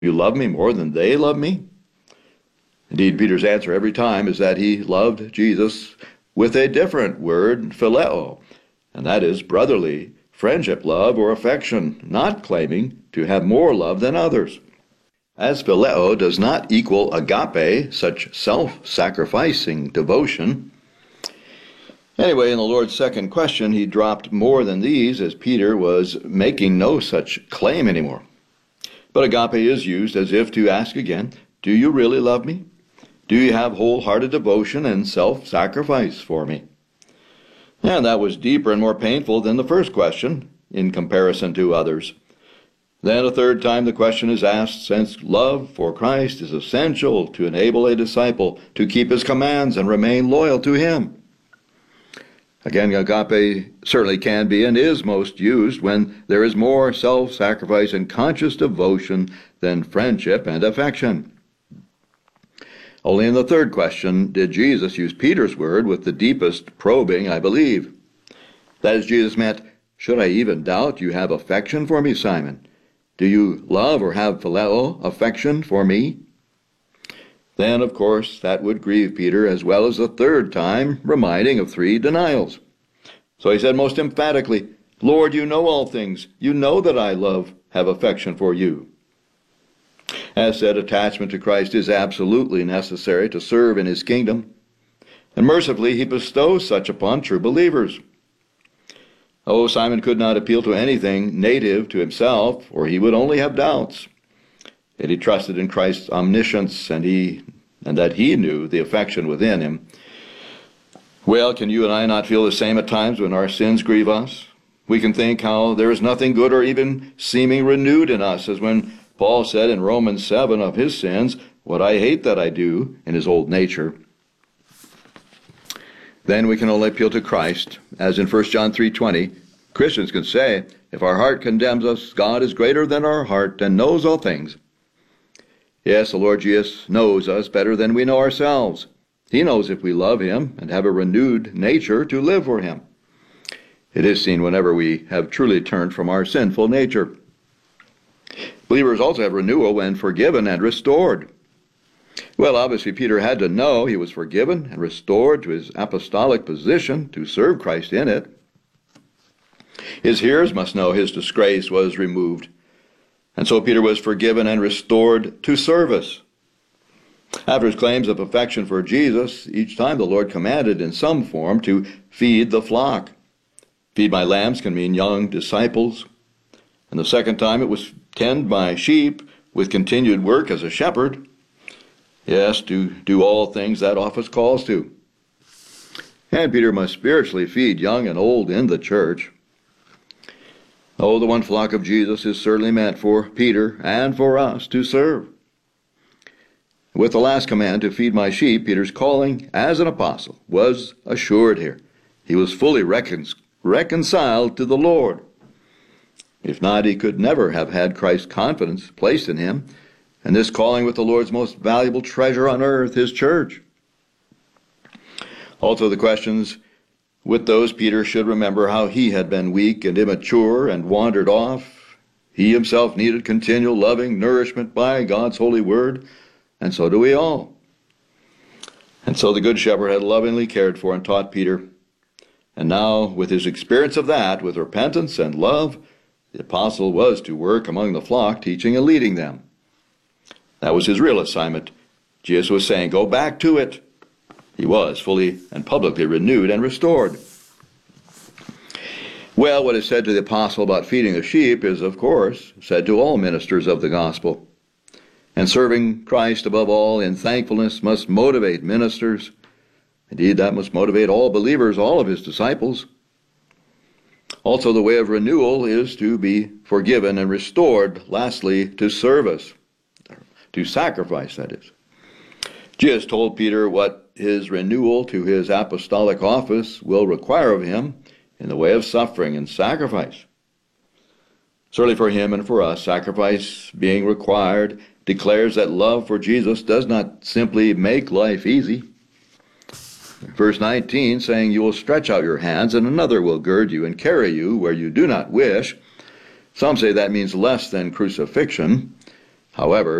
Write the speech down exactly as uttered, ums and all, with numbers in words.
You love me more than they love me? Indeed, Peter's answer every time is that he loved Jesus with a different word, phileo, and that is brotherly, friendship, love, or affection, not claiming to have more love than others. As phileo does not equal agape, such self-sacrificing devotion. Anyway, in the Lord's second question, he dropped more than these, as Peter was making no such claim anymore. But agape is used as if to ask again, do you really love me? Do you have wholehearted devotion and self-sacrifice for me? And that was deeper and more painful than the first question in comparison to others. Then a third time the question is asked, since love for Christ is essential to enable a disciple to keep his commands and remain loyal to him. Again, agape certainly can be and is most used when there is more self-sacrifice and conscious devotion than friendship and affection. Only in the third question did Jesus use Peter's word with the deepest probing, I believe. That is, Jesus meant, should I even doubt you have affection for me, Simon? Do you love or have phileo, affection for me? Then, of course, that would grieve Peter, as well as the third time, reminding of three denials. So he said most emphatically, Lord, you know all things. You know that I love, have affection for you. As said, attachment to Christ is absolutely necessary to serve in his kingdom, and mercifully he bestows such upon true believers. Oh, Simon could not appeal to anything native to himself, or he would only have doubts. Yet he trusted in Christ's omniscience, and he and that he knew the affection within him. Well, can you and I not feel the same at times when our sins grieve us? We can think how there is nothing good or even seeming renewed in us, as when Paul said in Romans seven of his sins, what I hate that I do, in his old nature. Then we can only appeal to Christ, as in First John three twenty, Christians can say, if our heart condemns us, God is greater than our heart and knows all things. Yes, the Lord Jesus knows us better than we know ourselves. He knows if we love him and have a renewed nature to live for him. It is seen whenever we have truly turned from our sinful nature. Believers also have renewal when forgiven and restored. Well, obviously Peter had to know he was forgiven and restored to his apostolic position to serve Christ in it. His hearers must know his disgrace was removed. And so Peter was forgiven and restored to service. After his claims of affection for Jesus, each time the Lord commanded in some form to feed the flock. Feed my lambs can mean young disciples. And the second time it was tend my sheep with continued work as a shepherd. Yes, to do all things that office calls to. And Peter must spiritually feed young and old in the church. Oh, the one flock of Jesus is certainly meant for Peter and for us to serve. With the last command, to feed my sheep, Peter's calling as an apostle was assured here. He was fully recon reconciled to the Lord. If not, he could never have had Christ's confidence placed in him, and this calling with the Lord's most valuable treasure on earth, his church. Also the questions, with those Peter should remember how he had been weak and immature and wandered off. He himself needed continual loving nourishment by God's holy word, and so do we all. And so the Good Shepherd had lovingly cared for and taught Peter. And now, with his experience of that, with repentance and love, the apostle was to work among the flock, teaching and leading them. That was his real assignment. Jesus was saying, go back to it. He was fully and publicly renewed and restored. Well, what is said to the apostle about feeding the sheep is, of course, said to all ministers of the gospel. And serving Christ above all in thankfulness must motivate ministers. Indeed, that must motivate all believers, all of his disciples. Also, the way of renewal is to be forgiven and restored, lastly, to service, to sacrifice, that is. Jesus told Peter what his renewal to his apostolic office will require of him in the way of suffering and sacrifice. Certainly for him and for us, sacrifice being required declares that love for Jesus does not simply make life easy. Verse nineteen, saying, you will stretch out your hands, and another will gird you and carry you where you do not wish. Some say that means less than crucifixion. However,